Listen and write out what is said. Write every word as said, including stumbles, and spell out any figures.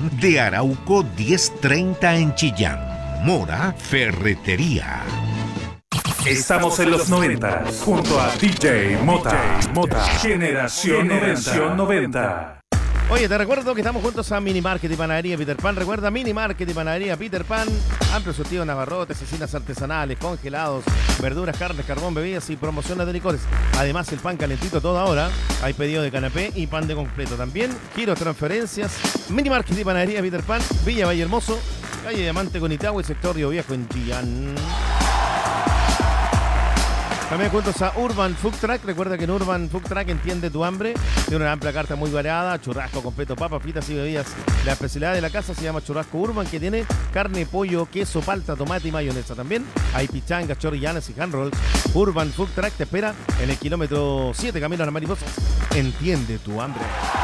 de Arauco diez treinta en Chillán. Mora Ferretería. Estamos en los noventa junto a D J Mota. Mota. Generación noventa. Oye, te recuerdo que estamos juntos a Mini Market y Panadería Peter Pan. Recuerda, Mini Market y Panadería Peter Pan. Amplio surtido en abarrotes, cecinas artesanales, congelados, verduras, carnes, carbón, bebidas y promociones de licores. Además, el pan calentito toda hora. Hay pedido de canapé y pan de completo. También, giros, transferencias. Mini Market y Panadería Peter Pan. Villa Valle Hermoso, calle Diamante con Itagüe, sector Río Viejo en Chillán. También cuentos a Urban Food Truck. Recuerda que en Urban Food Truck entiende tu hambre. Tiene una amplia carta muy variada, churrasco completo, papas, fritas y bebidas. La especialidad de la casa se llama Churrasco Urban, que tiene carne, pollo, queso, palta, tomate y mayonesa. También hay pichangas, chorillanas y hand rolls. Urban Food Truck te espera en el kilómetro siete, camino a las mariposas. Entiende tu hambre.